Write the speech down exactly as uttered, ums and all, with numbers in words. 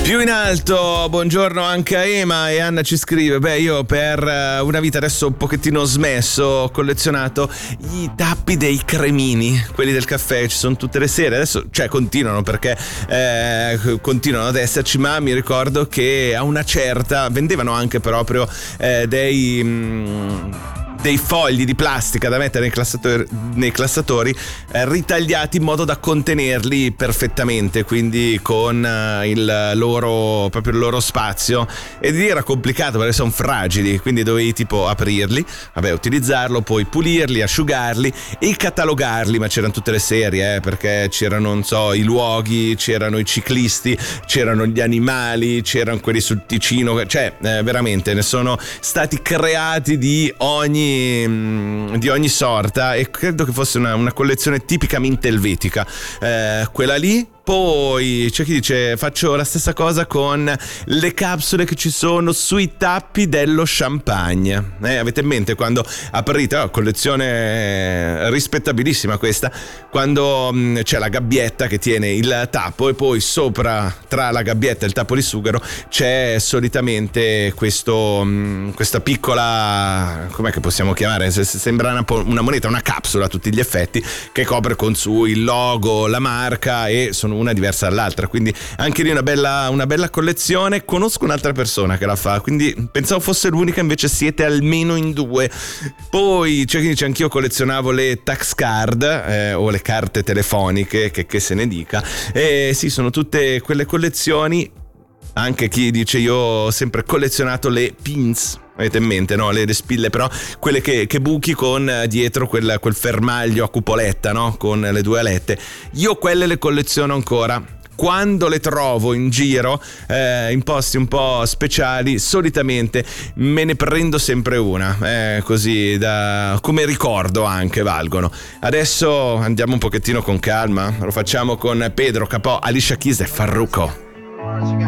Più in alto, buongiorno anche a Ema, e Anna ci scrive: beh, io per una vita adesso un pochettino smesso ho collezionato i tappi dei cremini, quelli del caffè, ci sono tutte le sere, adesso cioè continuano perché eh, continuano ad esserci, ma mi ricordo che a una certa vendevano anche proprio eh, dei... Mh, dei fogli di plastica da mettere nei classatori, nei classatori eh, ritagliati in modo da contenerli perfettamente, quindi con eh, il loro proprio il loro spazio, ed era complicato perché sono fragili, quindi dovevi tipo aprirli, vabbè, utilizzarlo, poi pulirli, asciugarli e catalogarli, ma c'erano tutte le serie eh, perché c'erano, non so, i luoghi, c'erano i ciclisti, c'erano gli animali, c'erano quelli sul Ticino, cioè eh, veramente ne sono stati creati di ogni di ogni sorta, e credo che fosse una, una collezione tipicamente elvetica, eh, quella lì. Poi c'è chi dice: faccio la stessa cosa con le capsule che ci sono sui tappi dello champagne. Eh, avete in mente quando aprite, oh, collezione rispettabilissima questa, quando mh, c'è la gabbietta che tiene il tappo e poi sopra, tra la gabbietta e il tappo di sughero, c'è solitamente questo mh, questa piccola, com'è che possiamo chiamare? Sembra una, una moneta, una capsula a tutti gli effetti, che copre con su il logo, la marca, e sono una diversa dall'altra, quindi anche lì una bella, una bella collezione. Conosco un'altra persona che la fa, quindi pensavo fosse l'unica, invece siete almeno in due. Poi c'è chi dice: anch'io collezionavo le tax card eh, o le carte telefoniche, che, che se ne dica, e sì, sono tutte quelle collezioni. Anche chi dice: io ho sempre collezionato le pins. Avete in mente, no? Le, le spille, però quelle che, che buchi con dietro quel, quel fermaglio a cupoletta, no? Con le due alette. Io quelle le colleziono ancora. Quando le trovo in giro, eh, in posti un po' speciali, solitamente me ne prendo sempre una, eh, così da, come ricordo anche valgono. Adesso andiamo un pochettino con calma, lo facciamo con Pedro Capò, Alicia Keys e Farruko.